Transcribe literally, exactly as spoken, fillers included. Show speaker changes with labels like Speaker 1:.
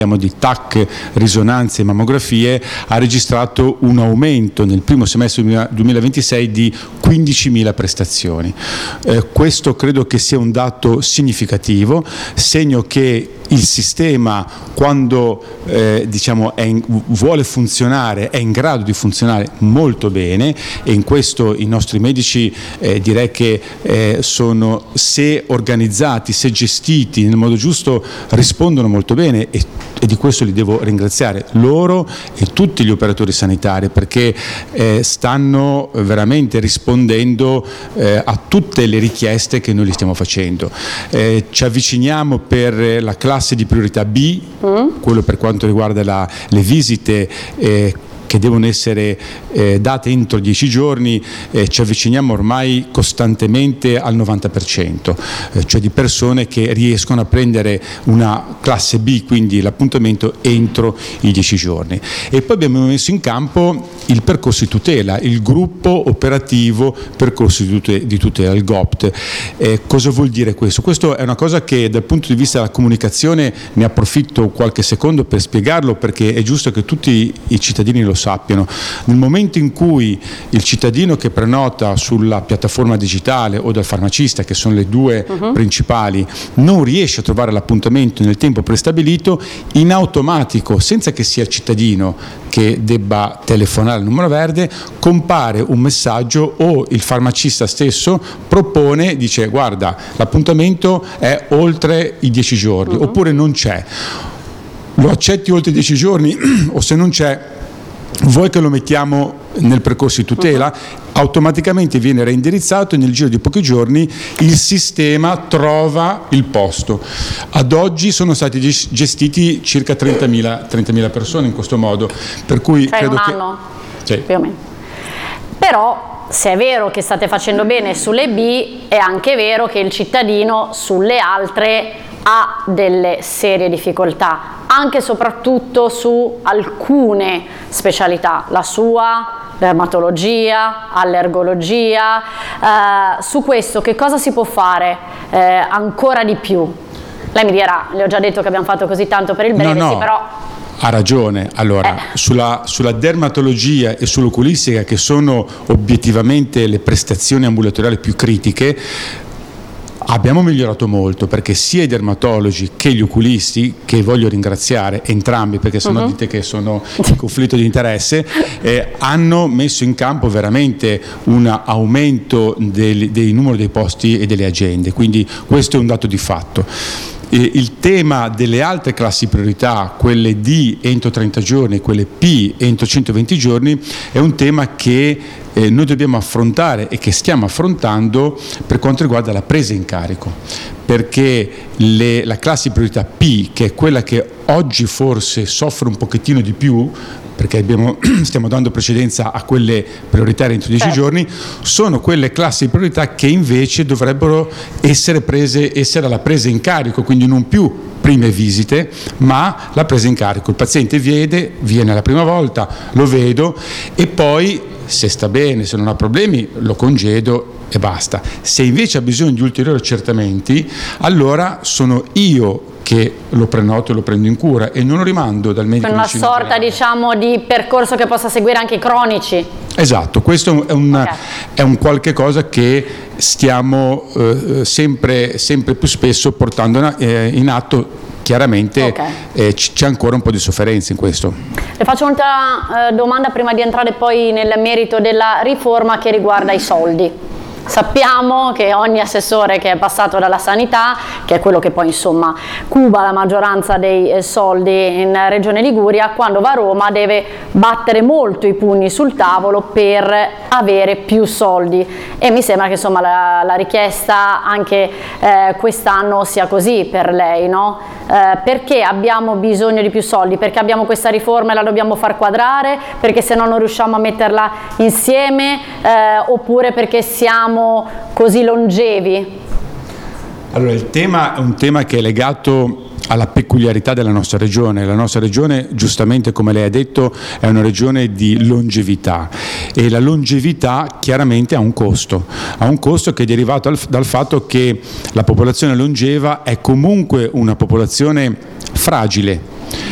Speaker 1: di T A C, risonanze e mammografie, ha registrato un aumento nel primo semestre duemilaventisei di quindicimila prestazioni. Eh, questo credo che sia un dato significativo, segno che il sistema, quando eh, diciamo è in, vuole funzionare, è in grado di funzionare molto bene, e in questo i nostri medici eh, direi che eh, sono, se organizzati, se gestiti nel modo giusto, rispondono molto bene, e, e di questo li devo ringraziare, loro e tutti gli operatori sanitari, perché eh, stanno veramente rispondendo eh, a tutte le richieste che noi li stiamo facendo. Eh, ci avviciniamo per la classe di priorità B, mm. quello per quanto riguarda la, le visite eh, che devono essere eh, date entro dieci giorni, eh, ci avviciniamo ormai costantemente al novanta per cento, eh, cioè di persone che riescono a prendere una classe B, quindi l'appuntamento entro i dieci giorni. E poi abbiamo messo in campo il percorso di tutela, il gruppo operativo percorso di tutela, di tutela il G O P T. Eh, cosa vuol dire questo? Questo è una cosa che dal punto di vista della comunicazione ne approfitto qualche secondo per spiegarlo, perché è giusto che tutti i cittadini lo sappiano. Nel momento in cui il cittadino che prenota sulla piattaforma digitale o dal farmacista, che sono le due uh-huh. principali, non riesce a trovare l'appuntamento nel tempo prestabilito, in automatico, senza che sia il cittadino che debba telefonare al numero verde, compare un messaggio, o il farmacista stesso propone, dice guarda, l'appuntamento è oltre i dieci giorni, uh-huh. oppure non c'è, lo accetti oltre i dieci giorni o se non c'è vuoi che lo mettiamo nel percorso di tutela? Automaticamente viene reindirizzato e nel giro di pochi giorni il sistema trova il posto. Ad oggi sono stati gestiti circa trentamila persone in questo modo, per cui
Speaker 2: cioè
Speaker 1: credo
Speaker 2: un
Speaker 1: che
Speaker 2: anno,
Speaker 1: sì.
Speaker 2: più o meno. Però se è vero che state facendo bene sulle B, è anche vero che il cittadino sulle altre ha delle serie difficoltà, anche e soprattutto su alcune specialità, la sua, dermatologia, allergologia. Eh, su questo che cosa si può fare eh, ancora di più? Lei mi dirà, le ho già detto che abbiamo fatto così tanto per il breve,
Speaker 1: no, no.
Speaker 2: sì, però...
Speaker 1: Ha ragione, allora, eh. sulla, sulla dermatologia e sull'oculistica, che sono obiettivamente le prestazioni ambulatoriali più critiche, abbiamo migliorato molto, perché sia i dermatologi che gli oculisti, che voglio ringraziare entrambi perché sennò uh-huh. dite che sono in conflitto di interesse, eh, hanno messo in campo veramente un aumento del, dei numeri dei posti e delle agende, quindi questo è un dato di fatto. Il tema delle altre classi priorità, quelle D entro trenta giorni e quelle P entro centoventi giorni, è un tema che eh, noi dobbiamo affrontare e che stiamo affrontando per quanto riguarda la presa in carico, perché le, la classe priorità P, che è quella che oggi forse soffre un pochettino di più, perché abbiamo, stiamo dando precedenza a quelle prioritarie entro dieci certo. giorni, sono quelle classi di priorità che invece dovrebbero essere prese, essere alla presa in carico, quindi non più prime visite, ma la presa in carico. Il paziente viene, viene la prima volta, lo vedo e poi, se sta bene, se non ha problemi, lo congedo e basta. Se invece ha bisogno di ulteriori accertamenti, allora sono io che lo prenoto e lo prendo in cura e non lo rimando dal medico.
Speaker 2: Con una sorta, diciamo, di percorso che possa seguire anche i cronici.
Speaker 1: Esatto, questo è un, okay. è un qualche cosa che stiamo eh, sempre, sempre più spesso portando in, eh, in atto. Chiaramente okay. eh, c'è ancora un po' di sofferenza in questo.
Speaker 2: Le faccio un'altra eh, domanda prima di entrare poi nel merito della riforma, che riguarda i soldi. Sappiamo che ogni assessore che è passato dalla sanità, che è quello che poi insomma cuba la maggioranza dei soldi in Regione Liguria, quando va a Roma deve battere molto i pugni sul tavolo per avere più soldi, e mi sembra che insomma la, la richiesta anche eh, quest'anno sia così per lei, no? Eh, perché abbiamo bisogno di più soldi? Perché abbiamo questa riforma e la dobbiamo far quadrare? Perché se no non riusciamo a metterla insieme? Eh, oppure perché siamo così longevi?
Speaker 1: Allora, il tema è un tema che è legato alla peculiarità della nostra regione. La nostra regione, giustamente come lei ha detto, è una regione di longevità, e la longevità chiaramente ha un costo, ha un costo che è derivato dal, dal fatto che la popolazione longeva è comunque una popolazione fragile,